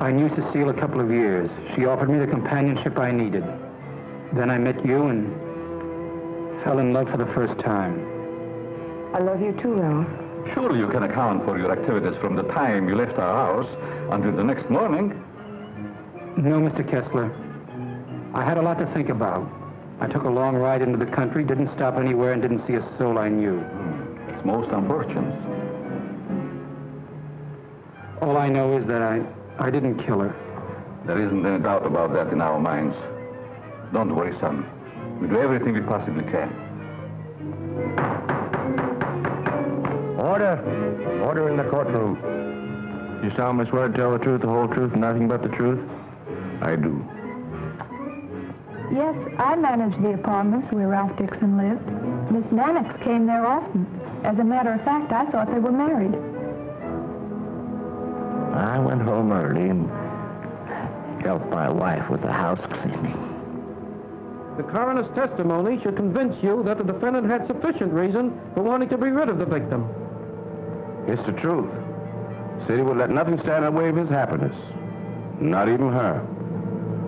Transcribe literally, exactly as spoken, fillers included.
I knew Cecile a couple of years. She offered me the companionship I needed. Then I met you and fell in love for the first time. I love you too, Ralph. Surely you can account for your activities from the time you left our house until the next morning. No, Mister Kessler. I had a lot to think about. I took a long ride into the country, didn't stop anywhere, and didn't see a soul I knew. Hmm. It's most unfortunate. All I know is that I, I didn't kill her. There isn't any doubt about that in our minds. Don't worry, son. We do everything we possibly can. Order. Order in the courtroom. You solemnly swear to tell the truth, the whole truth, and nothing but the truth? I do. Yes, I managed the apartments where Ralph Dixon lived. Miss Mannix came there often. As a matter of fact, I thought they were married. I went home early and helped my wife with the house cleaning. The coroner's testimony should convince you that the defendant had sufficient reason for wanting to be rid of the victim. It's the truth. The city would let nothing stand in the way of his happiness. Not even her.